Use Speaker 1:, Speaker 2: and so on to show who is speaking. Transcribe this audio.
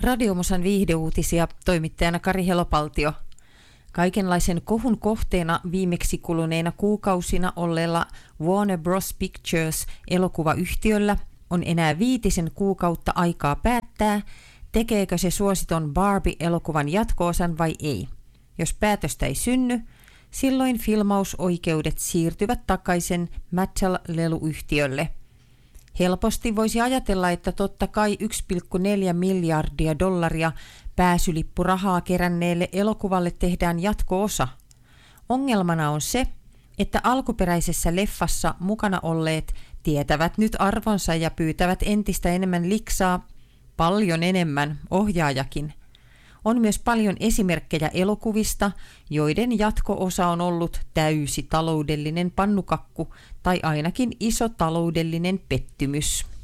Speaker 1: Radiomusan viihdeuutisia toimittajana Kari Helopaltio. Kaikenlaisen kohun kohteena viimeksi kuluneina kuukausina olleella Warner Bros. Pictures -elokuvayhtiöllä on enää 5 kuukautta aikaa päättää, tekeekö se suositon Barbie-elokuvan jatko-osan vai ei. Jos päätöstä ei synny, silloin filmausoikeudet siirtyvät takaisin Mattel-leluyhtiölle. Helposti voisi ajatella, että totta kai $1,4 miljardia pääsylippurahaa keränneelle elokuvalle tehdään jatko-osa. Ongelmana on se, että alkuperäisessä leffassa mukana olleet tietävät nyt arvonsa ja pyytävät entistä enemmän liksaa, paljon enemmän, ohjaajakin. On myös paljon esimerkkejä elokuvista, joiden jatko-osa on ollut täysi taloudellinen pannukakku tai ainakin iso taloudellinen pettymys.